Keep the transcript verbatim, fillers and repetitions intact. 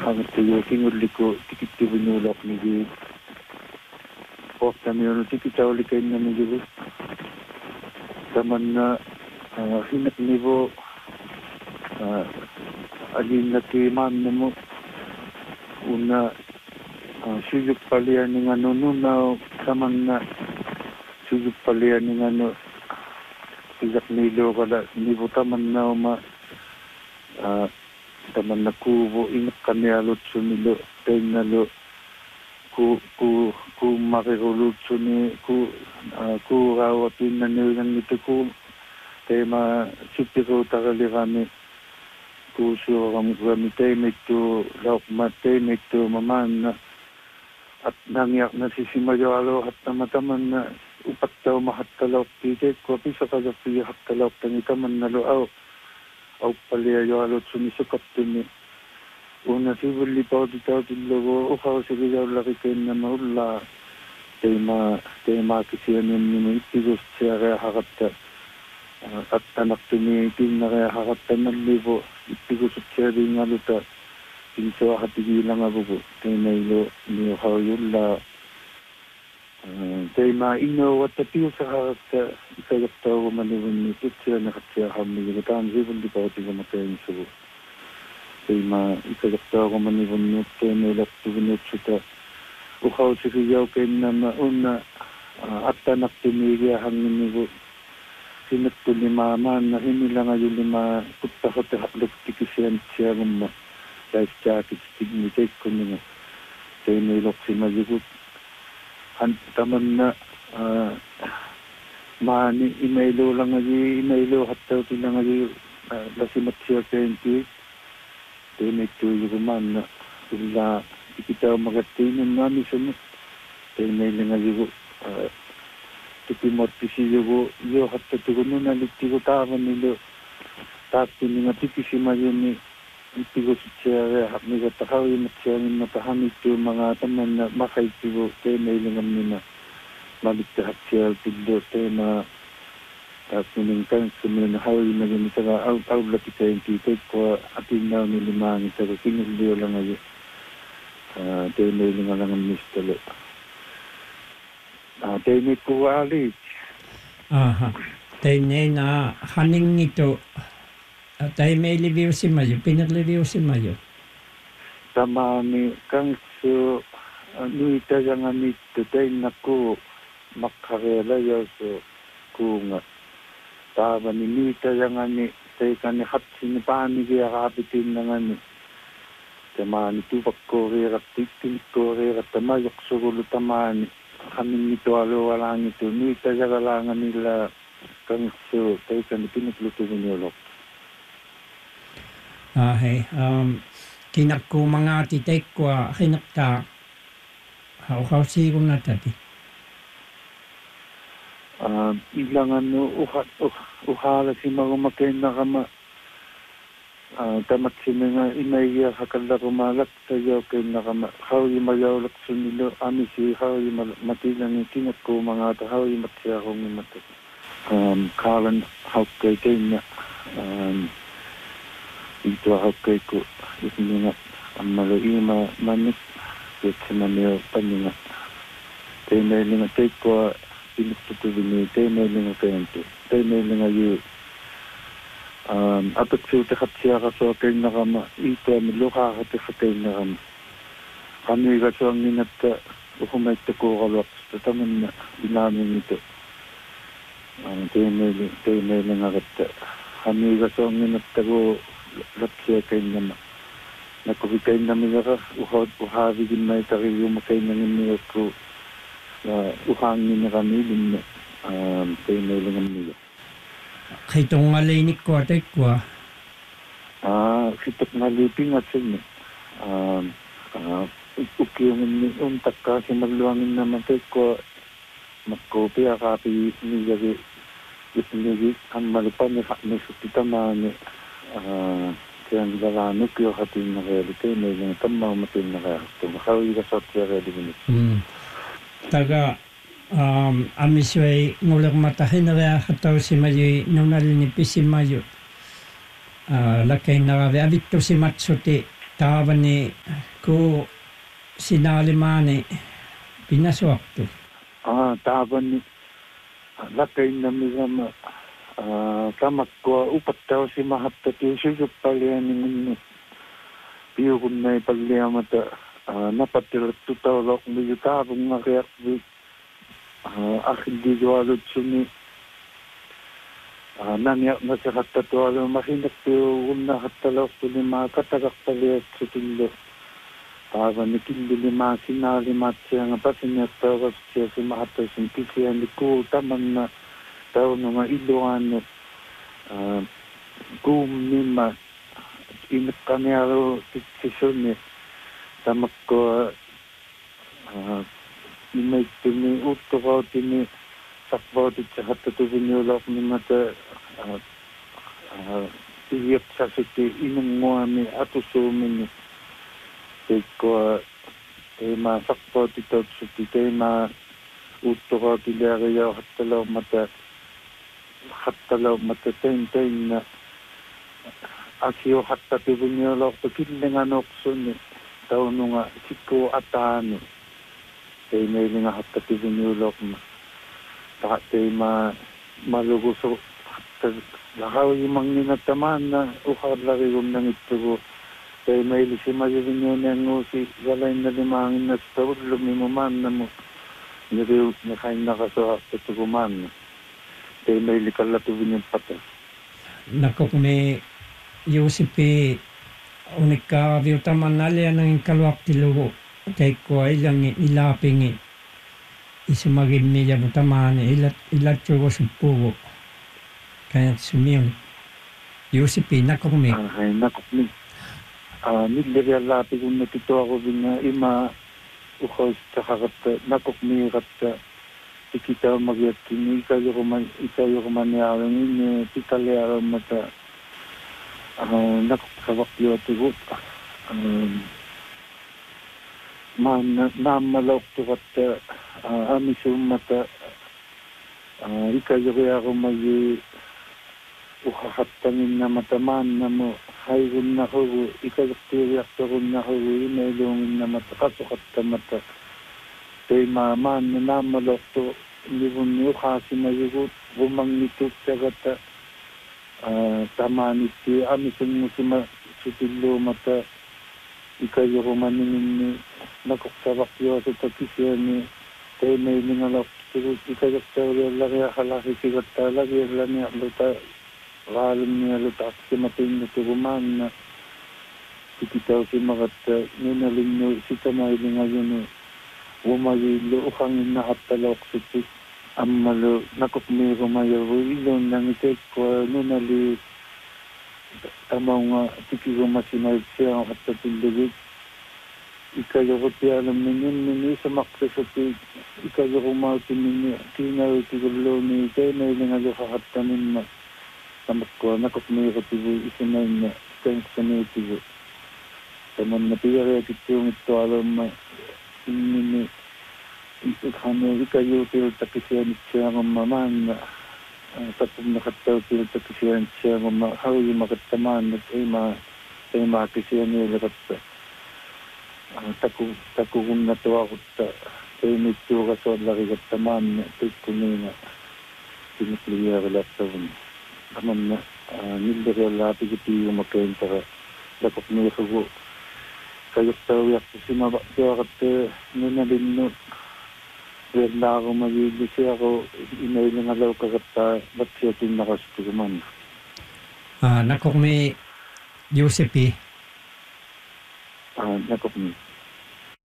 hangat tayo kinguliko tikitivinulok ni di wakta mi ono tikitawli kayo na ni di taman na hinat nivo alin na timan na mo una suyuk palian ng ano nunaw taman na suyuk palian ng ano iyak nilo kada nivo taman na ma taman na kubo ingat kami alot sunilo tayo nalo ku ku ku makirulot suni ku ku rawatin na nilang ito ku tayo ma sipi ko takali kami ku suyo kami kami tayo medyo lauk matay medyo maman na at nangyak na sisimayo alo at namataman na upat daw mahat talauk titik ko pisa kasapi hat talauk tanitaman na loaw au paliayo alo sumisukat tuni una sibuli pa di tao di logo ukaw sige yaw laki kayo na maula tema tema kisiyan ni mo itigos siya kaya hakata at anak tuni itin na kaya hakata ng libo itigos siya rin nga luta pinso hatigilan nga buko tema ilo ni ukaw yula tema ino wat tapiyo sa hakata ikagap tao maniwin ni siya nakatsiya kami ikataan sibuli pa di ka matayin sa buko tema ikagapta ko manibunut tema ilaktugunut sita ukaw sikiyaw kayo na mauna at tanak tumigya hangin nigo sinat to lima man na hinila nga yung lima kutakot haklok tikisiyan siya gumma life jacket stigmitate ko nga tema ilok si majigut taman na mani imailo lang nga imailo hataw tila nga yung lasimat siya twenty Tene tu yuman na illa kita magatinan nami sunu tene nga yugo tipimot pisi yugo yo hatta tuguno na litigo tavan nilo tapi nga tipisi mayuni itigo siya hapni ga takawi matya ni matahami tu mga taman na makaitigo tene nga mina malikta hatya tiddo tena at miningkan sumunod na hawin na ganito ka out-out kita yung titik ko atin na nilimang ito ko kiniliyo lang ngayon tayo na yung nga lang ang mistalo tayo na ko alit aha tayo na na haning ito tayo may review si Mayo pinag-review si Mayo sama ni kang so ano ito yung nga nito tayo na ko makarela yun so kunga tama ni Mita yang ani tay kani hat sini pani dia kapitin ng ani tama ni tupak ko rin at titin ko rin at tama yok sugulo tama ni kami nito alo walang ito Mita yung kalangan nila kang so tay kani pinagluto ninyolok ah hey um kinak ko mga titik ko kinak ka how si kung natati Uh, ilangan no uhat uh, uhala si magumakay na kama uh, tamat si mga inaya hakala kumalak tayo kay na kama how yung mayawlak sunilo ami si how yung matilang yung tinat ko mga ta how yung matsya akong mati um, kalan how kay kay na um, ito how kay ko ito nga ang malaima manik ito na niyo paninga tayo na yung tayo ko pinagtutubin ni tayo na yung kayento tayo na yung ngayon um, apat siya takat siya kaso kayo na kama ito miluka katika kayo na kama kami kaso ang ninata ukumay tako kalwak tataman na inamin ito um, tayo na yung tayo na yung ngakata kami kaso ang ninata ko laksya kayo na nakupikay na mga ka uhabigin na itakiyo makay na nga ko na uhangin na kami din um, tayo na ilangan nila. Kaya itong ngalinik ko at ko Ah, kitak naliping at siya um, uh, ukiyong untak ka si magluwangin naman tayo ko magkopi akapi nilagi nilagi ang malipan ni sutita mani kaya nilalano kiyo katin na kaya tayo na ilangan tamang matin na kaya ito makawi ka sa kaya kaya din taga um, amisway ngulang matahin na kaya kataw si Mayo nung nalinipis si Mayo uh, lakay na kaya abito si Matsuti tavan ni ku sinalimani pinaswakto. Ah, taban ni lakay na migama ah tamak ko upat daw si mahatta ti siyup palian ni minno. Piyo kun na ipagliamata napatilat tutawlok mi yutabong nga kayak akin di jualot suni nanyak na sa katatualo mahinak piyo kun na katalok to ni mga katagak paliat sa tulo. Para ni kindi lima sinalimat siya nga pasinyat tawas siya si mahatta simpisiya ni ko taman na tao nga iluan uh, kum nima inap kami aro sisyon ni tamak ko uh, imay tini uto ko tini sakbaw ti sa katutubin yulok ni mata uh, uh, iyap sa siti inong mo ni atusumin ni ko tema sakpo tito suti tema utto ko tilariyo hatalo mata hatalo mata ten ten na asio hatta tibunyo lo kilinga noksun taw nga siko atano tema nga hatta tibunyo lo ta tema maluguso hatta lakaw yung mga nataman na ukar lagi kong nangitugo. Kaya may lisima yun yun yung ngusi, walay na limangin na sa tawad, lumimuman na mo. Niriw, nakain na kaso at tuguman. Kaya may likalatuwin yung pata. Nako kumi Yusipi unik ka viutaman nalia ng kaluak tilugo. Kaya ko ay lang ilaping isumagin niya butaman ilat ilat chugo supugo. Kaya sumiyon. Yusipi nako kumi. Ay, nako kumi. Ah, niliriya lapi kung natito ako din nga ima ukaw sa kakat nakukmirat ka ikita magyat kini ikayo kuman ikayo kuman yalang ini tikaliara mata ah nakuksawakyo tigot um man namalok tukat ah amisum mata ah ikayo kaya kumayi ukakatanin na mataman na mo hayun na ko ikagtiriyak to kun na ko inailungin na mata kasukat ta mata kay maman na namalok to libon niyo kasi mayugot bumang nituk sagata tamanit ti amisun mo si sutilo mata ikayo kumaninin ni nakuksabakyo sa takisya ni kay may ningalok to ikagak tawala laki akalaki sigat talagi lani aklota Ralim niya lutak si mating na tuguman na ikitaw si makat ninalin nyo si tamay nga yun umagilo ukangin na katalok si amalo nakukmiro mayo ilon nang itek ko ninali tamaw nga tikigo masinay siya ang katatilagit ikayo ko ti alam ninyo ninyo sa maksasati ikayo ko mautin ninyo tinaw tigulo ni kay na ilang alo kakatanin na tamat ko nakukmiro tigo isinay na thanks sa niyo tigo taman na tiyari akit yung ito alam ma inini ikano ikayo tiro takisyan siya ng maman na tapos nakataw tiro takisyan siya ng mahawi makataman at ay ma ay makisyan niyo lakat sa takugong natuwa ko ta ay nito kaso laki kataman na ito kunina pinakliya kalat sa wun kaman na nilira lapi kiti yung makain para lakot niya kago kayok tawiyak si mabakya kat ninalin no wala ako magiging siya ako inay lang alaw kakata ba't siya ting nakastuman ah nakok may Giuseppe ah nakok may